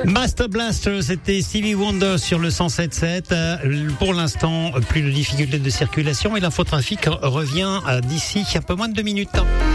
Master Blaster, c'était Stevie Wonder sur le 107.7. Pour l'instant, plus de difficultés de circulation et l'infotrafic revient d'ici un peu moins de 2 minutes.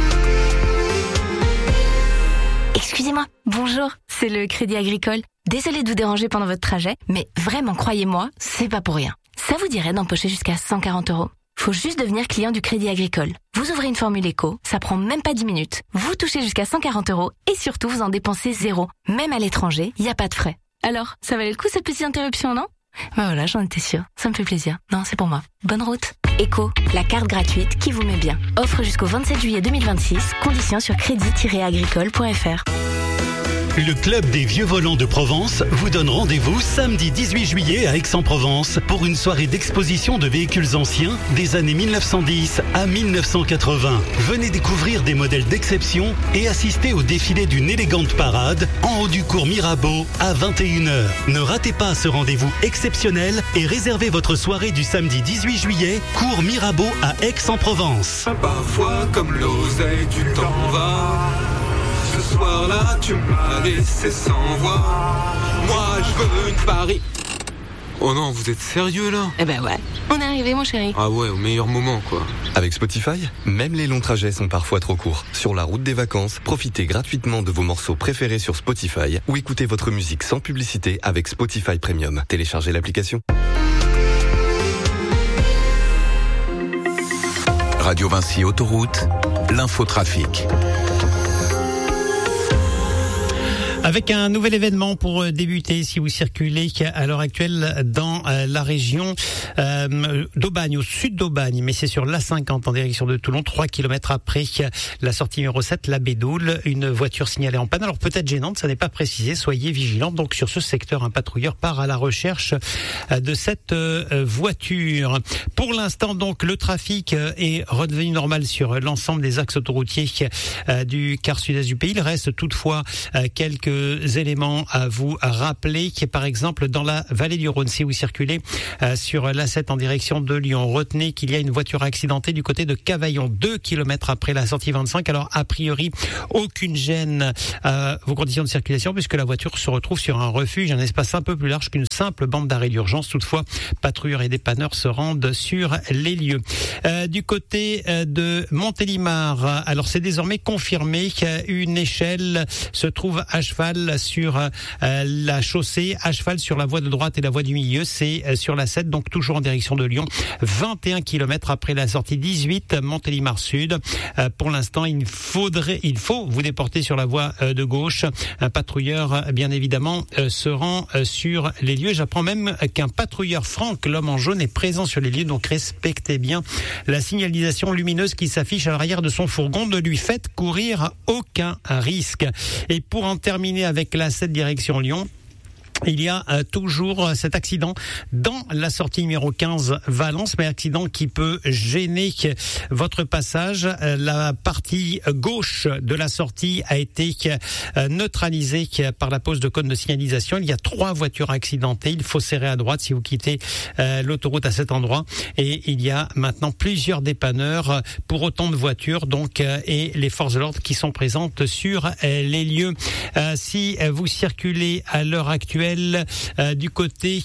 Excusez-moi, bonjour, c'est le Crédit Agricole. Désolée de vous déranger pendant votre trajet, mais vraiment, croyez-moi, c'est pas pour rien. Ça vous dirait d'empocher jusqu'à 140 €? Faut juste devenir client du Crédit Agricole. Vous ouvrez une formule éco, ça prend même pas 10 minutes. Vous touchez jusqu'à 140 € et surtout vous en dépensez 0. Même à l'étranger, y a pas de frais. Alors, ça valait le coup cette petite interruption, non? Ben voilà, j'en étais sûre. Ça me fait plaisir. Non, c'est pour moi. Bonne route. Éco, la carte gratuite qui vous met bien. Offre jusqu'au 27 juillet 2026. Conditions sur crédit-agricole.fr. Le Club des Vieux Volants de Provence vous donne rendez-vous samedi 18 juillet à Aix-en-Provence pour une soirée d'exposition de véhicules anciens des années 1910 à 1980. Venez découvrir des modèles d'exception et assister au défilé d'une élégante parade en haut du cours Mirabeau à 21h. Ne ratez pas ce rendez-vous exceptionnel et réservez votre soirée du samedi 18 juillet, cours Mirabeau à Aix-en-Provence. Parfois comme l'oseille tu t'en vas. Ce soir-là, tu m'as laissé sans voix. Moi, je veux une Paris. Oh non, vous êtes sérieux là? Eh ben ouais, on est arrivé mon chéri. Ah ouais, au meilleur moment quoi. Avec Spotify, même les longs trajets sont parfois trop courts. Sur la route des vacances, profitez gratuitement de vos morceaux préférés sur Spotify ou écoutez votre musique sans publicité avec Spotify Premium. Téléchargez l'application. Radio Vinci Autoroute, l'infotrafic. Avec un nouvel événement pour débuter si vous circulez à l'heure actuelle dans la région d'Aubagne, au sud d'Aubagne, mais c'est sur l'A50 en direction de Toulon, 3 km après la sortie numéro 7, la Bédoule, une voiture signalée en panne. Alors peut-être gênante, ça n'est pas précisé, soyez vigilants. Donc sur ce secteur, un patrouilleur part à la recherche de cette voiture. Pour l'instant, donc, le trafic est redevenu normal sur l'ensemble des axes autoroutiers du quart sud-est du pays. Il reste toutefois quelques éléments à vous rappeler, qui est par exemple dans la vallée du Rhône, si vous circulez sur l'A7 en direction de Lyon. Retenez qu'il y a une voiture accidentée du côté de Cavaillon, 2 km après la sortie 25. Alors a priori, aucune gêne à vos conditions de circulation puisque la voiture se retrouve sur un refuge, un espace un peu plus large qu'une simple bande d'arrêt d'urgence. Toutefois, patrouilleurs et dépanneurs se rendent sur les lieux. Du côté de Montélimar, alors c'est désormais confirmé qu'une échelle se trouve à cheval sur la chaussée, à cheval sur la voie de droite et la voie du milieu. C'est sur la 7, donc toujours en direction de Lyon, 21 km après la sortie 18, Montélimar Sud. Pour l'instant, il faut vous déporter sur la voie de gauche. Un patrouilleur, bien évidemment, se rend sur les lieux. J'apprends même qu'un patrouilleur, Franck, l'homme en jaune, est présent sur les lieux, donc respectez bien la signalisation lumineuse qui s'affiche à l'arrière de son fourgon. Ne lui faites courir aucun risque. Et pour en terminer avec la 7 direction Lyon, il y a toujours cet accident dans la sortie numéro 15 Valence, mais accident qui peut gêner votre passage. La partie gauche de la sortie a été neutralisée par la pose de cône de signalisation. Il y a 3 voitures accidentées. Il faut serrer à droite si vous quittez l'autoroute à cet endroit. Et il y a maintenant plusieurs dépanneurs pour autant de voitures, donc, et les forces de l'ordre qui sont présentes sur les lieux. Si vous circulez à l'heure actuelle du côté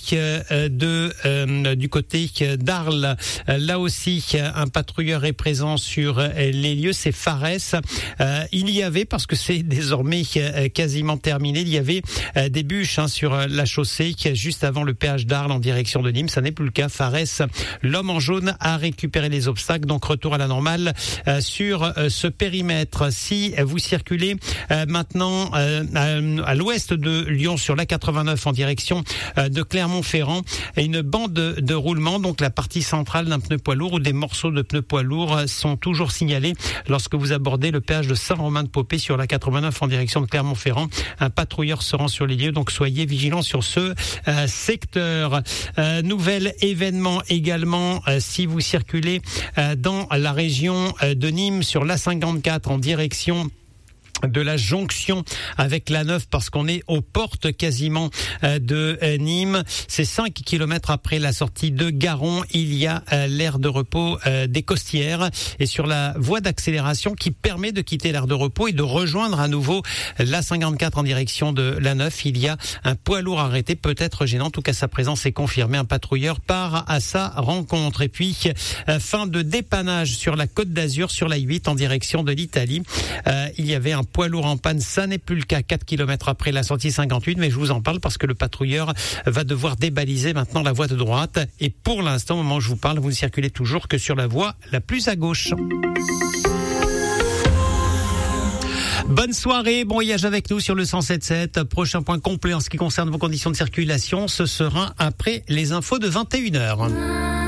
d'Arles, là aussi un patrouilleur est présent sur les lieux, c'est Farès. Il y avait, parce que c'est désormais quasiment terminé, il y avait des bûches sur la chaussée juste avant le péage d'Arles en direction de Nîmes. Ça n'est plus le cas. Farès, l'homme en jaune, a récupéré les obstacles, donc retour à la normale sur ce périmètre. Si vous circulez maintenant à l'ouest de Lyon sur la 89 en direction de Clermont-Ferrand, et une bande de roulement, donc la partie centrale d'un pneu poids lourd ou des morceaux de pneus poids lourd sont toujours signalés lorsque vous abordez le péage de Saint-Romain-de-Popé sur la 89 en direction de Clermont-Ferrand. Un patrouilleur se rend sur les lieux, donc soyez vigilants sur ce secteur. Nouvel événement également si vous circulez dans la région de Nîmes sur l'A54 en direction de la jonction avec la 9 parce qu'on est aux portes quasiment de Nîmes. C'est 5 km après la sortie de Garon. Il y a l'aire de repos des Costières et sur la voie d'accélération qui permet de quitter l'aire de repos et de rejoindre à nouveau la 54 en direction de la 9. Il y a un poids lourd arrêté, peut-être gênant. En tout cas, sa présence est confirmée. Un patrouilleur part à sa rencontre. Et puis, fin de dépannage sur la Côte d'Azur, sur la 8 en direction de l'Italie. Il y avait un poids lourd en panne, ça n'est plus le cas 4 km après la sortie 58, mais je vous en parle parce que le patrouilleur va devoir débaliser maintenant la voie de droite et pour l'instant, au moment où je vous parle, vous ne circulez toujours que sur la voie la plus à gauche. Bonne soirée, bon voyage avec nous sur le 107.7. Prochain point complet en ce qui concerne vos conditions de circulation, ce sera après les infos de 21h.